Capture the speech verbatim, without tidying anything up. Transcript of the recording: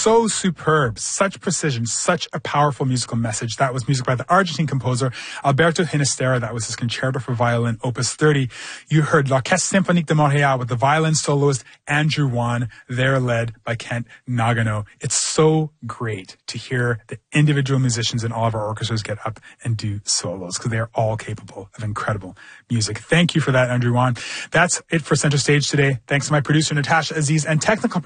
so superb, such precision, such a powerful musical message. That was music by the Argentine composer Alberto Ginastera. That was his Concerto for Violin, Opus thirty. You heard L'Orchestre Symphonique de Montréal with the violin soloist Andrew Wan. They're led by Kent Nagano. It's so great to hear the individual musicians in all of our orchestras get up and do solos, because they are all capable of incredible music. Thank you for that, Andrew Wan. That's it for Center Stage today. Thanks to my producer, Natasha Aziz, and technical